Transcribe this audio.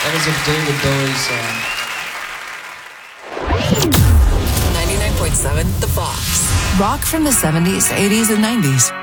That was a David Bowie song. 99.7 The Fox. Rock from the 70s, 80s, and 90s.